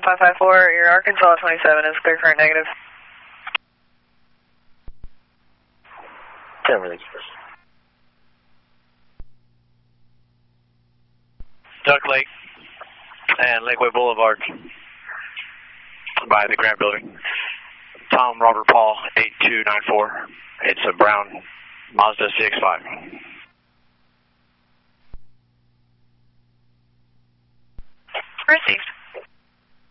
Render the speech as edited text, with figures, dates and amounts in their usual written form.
554, your Arkansas 27 is clear current negative. Timberlake. Duck Lake and Lakeway Boulevard by the Grant Building. Tom Robert Paul 8294. It's a brown Mazda CX-5. Received.